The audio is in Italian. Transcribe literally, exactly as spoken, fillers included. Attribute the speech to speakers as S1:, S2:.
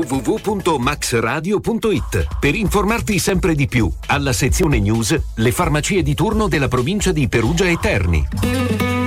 S1: w w w punto max radio punto i t per informarti sempre di più. Alla sezione news, le farmacie di turno della provincia di Perugia e Terni.